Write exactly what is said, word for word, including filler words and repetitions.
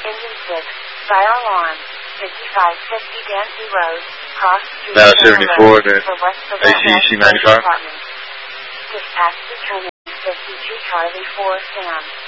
Engine six, fire alarm, fifty-five fifty Dancy Road, cross street. Now seventy-four, then A A C E C ninety-five. Dispatch determined fifty-two Charlie four Sam.